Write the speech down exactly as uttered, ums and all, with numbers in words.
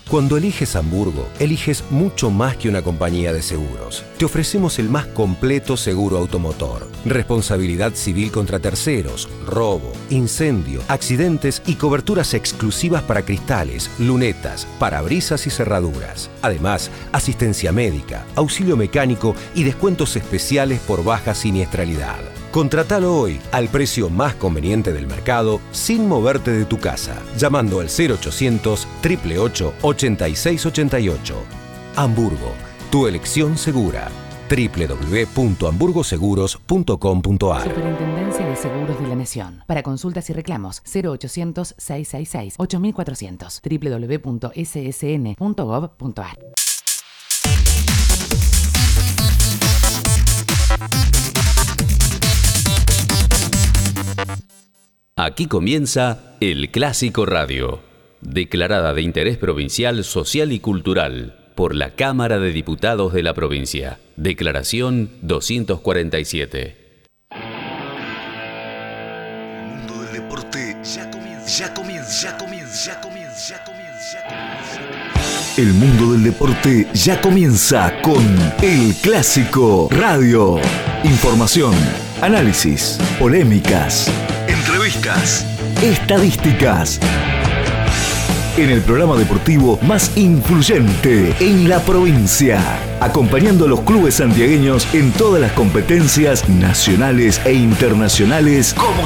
Cuando eliges Hamburgo, eliges mucho más que una compañía de seguros. Te ofrecemos el más completo seguro automotor, responsabilidad civil contra terceros, robo, incendio, accidentes y coberturas exclusivas para cristales, lunetas, parabrisas y cerraduras. Además, asistencia médica, auxilio mecánico y descuentos especiales por baja siniestralidad. Contratalo hoy al precio más conveniente del mercado sin moverte de tu casa, llamando al cero ochocientos, ocho ocho ocho, ochenta y seis ochenta y ocho. Hamburgo, tu elección segura. doble u doble u doble u punto hamburgo seguros punto com punto a r. Superintendencia de Seguros de la Nación. Para consultas y reclamos, cero ochocientos, seiscientos sesenta y seis, ocho mil cuatrocientos. doble u doble u doble u punto s s n punto gov punto a r. Aquí comienza El Clásico Radio, declarada de interés provincial, social y cultural por la Cámara de Diputados de la provincia. Declaración doscientos cuarenta y siete. El mundo del deporte ya comienza, ya comienza, ya comienza, ya comienza, ya comienza, ya comienza. El mundo del deporte ya comienza con El Clásico Radio. Información, análisis, polémicas, entrevistas, estadísticas. En el programa deportivo más influyente en la provincia, acompañando a los clubes santiagueños en todas las competencias nacionales e internacionales como